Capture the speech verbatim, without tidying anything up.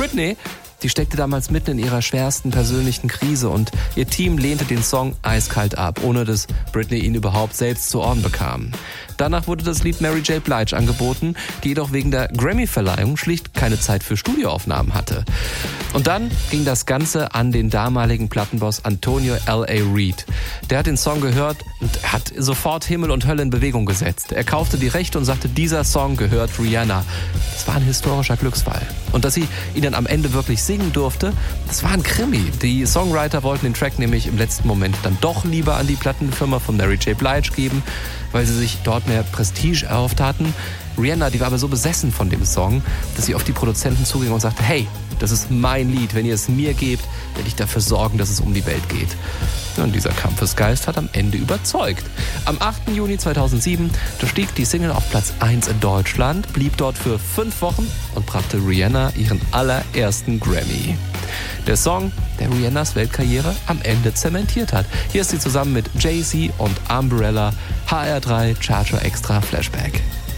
Britney, die steckte damals mitten in ihrer schwersten persönlichen Krise und ihr Team lehnte den Song eiskalt ab, ohne dass Britney ihn überhaupt selbst zu Ohren bekam. Danach wurde das Lied Mary J. Blige angeboten, die jedoch wegen der Grammy-Verleihung schlicht keine Zeit für Studioaufnahmen hatte. Und dann ging das Ganze an den damaligen Plattenboss Antonio L A. Reid. Der hat den Song gehört und hat sofort Himmel und Hölle in Bewegung gesetzt. Er kaufte die Rechte und sagte, dieser Song gehört Rihanna. Das war ein historischer Glücksfall. Und dass sie ihn dann am Ende wirklich singen durfte, das war ein Krimi. Die Songwriter wollten den Track nämlich im letzten Moment dann doch lieber an die Plattenfirma von Mary J. Blige geben, weil sie sich dort mehr Prestige erhofft hatten. Rihanna, die war aber so besessen von dem Song, dass sie auf die Produzenten zuging und sagte, hey, das ist mein Lied, wenn ihr es mir gebt, werde ich dafür sorgen, dass es um die Welt geht. Und dieser Kampfesgeist hat am Ende überzeugt. Am achten Juni zweitausendsieben stieg die Single auf Platz eins in Deutschland, blieb dort für fünf Wochen und brachte Rihanna ihren allerersten Grammy. Der Song, der Rihannas Weltkarriere am Ende zementiert hat. Hier ist sie zusammen mit Jay-Z und Umbrella, H R drei Charger Extra Flashback.